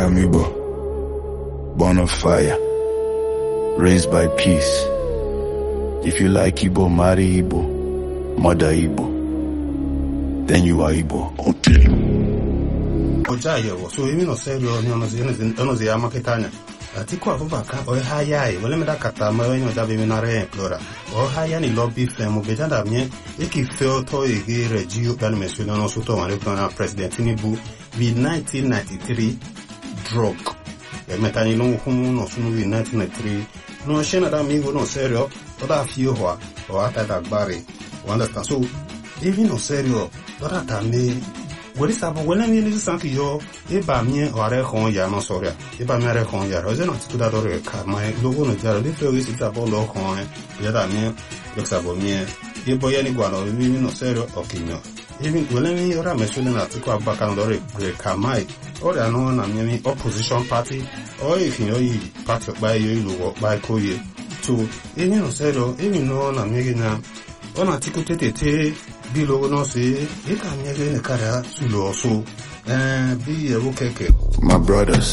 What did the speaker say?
am Igbo, born of fire, raised by peace. If you like Igbo, marry Igbo, mother Igbo, then you are Igbo. Okay. So even no serio ono zia maketanya. Atiku Abubakar o haya e wole meda kata ma wenyo da be minare plora. O haya ni lobby firm bejanda mie eki feel to ege regio kan mesuno no suto wan plan president Tinubu bi 1993 drug. E metani no humu no sunu bi 1993. No shena da mingo no serio o da fio ho o ata da gbare. Understand? So even no serio o da tame What is happening when I mean this something yo, if I mean or I con ya no sorry, if I marry con ya, I was not to that or my logo no jar, they feel it's about low con, yet I mean, looks about me, if boy any guano, even no serio or kinyo. Even when I mean you're a machine at the quack back and or a great kamai, or I know I mean opposition party, or if you know part by you by Koye. So, even no serio, even no I'm making a on article Bi logo no se e ka nyege ne kara su lo so bi e wo keke My brothers,